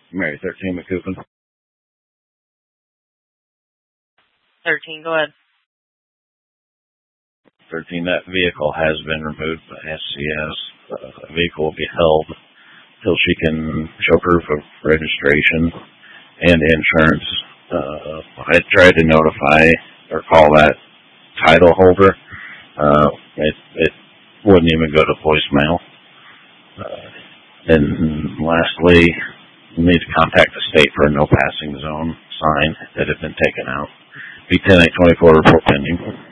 Mary 13 McCoopin. 13, go ahead. 13, that vehicle has been removed by SCS. The vehicle will be held till she can show proof of registration and insurance. I tried to notify or call that title holder. It wouldn't even go to voicemail. And lastly, we need to contact the state for a no passing zone sign that had been taken out. B10-824 report pending.